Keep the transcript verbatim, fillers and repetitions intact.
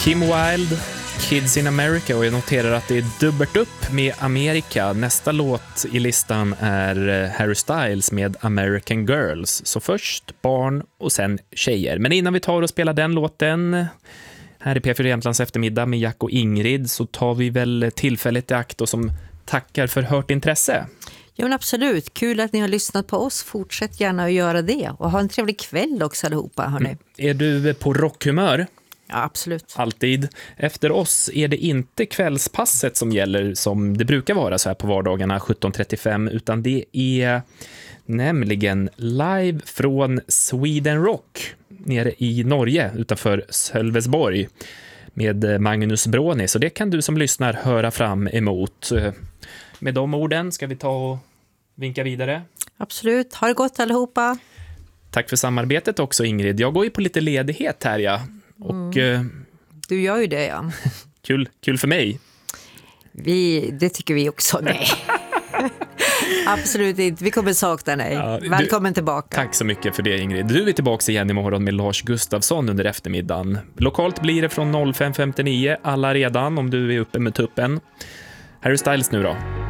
Kim Wilde, Kids in America, och jag noterar att det är dubbelt upp med Amerika. Nästa låt i listan är Harry Styles med American Girls. Så först barn och sen tjejer. Men innan vi tar och spelar den låten här i P fyra Jämtlands eftermiddag med Jack och Ingrid, så tar vi väl tillfället i akt och som tackar för hört intresse. Ja, men absolut. Kul att ni har lyssnat på oss. Fortsätt gärna att göra det. Och ha en trevlig kväll också allihopa, hörni. Mm. Är du på rockhumör? Ja, absolut. Alltid. Efter oss är det inte kvällspasset som gäller som det brukar vara så här på vardagarna sjutton trettiofem, utan det är nämligen live från Sweden Rock nere i Norge utanför Sölvesborg med Magnus Bråni. Så det kan du som lyssnar höra fram emot. Med de orden ska vi ta och vinka vidare. Absolut. Ha det gott allihopa. Tack för samarbetet också, Ingrid. Jag går ju på lite ledighet här, ja. Och, mm. Du gör ju det, ja. kul, kul för mig. Vi, det tycker vi också, nej. Absolut inte, vi kommer sakna dig. Ja, välkommen du, tillbaka. Tack så mycket för det, Ingrid. Du är tillbaka igen imorgon med Lars Gustafsson under eftermiddagen. Lokalt blir det från noll fem femtionio, alla redan om du är uppe med tuppen. Harry Styles nu då.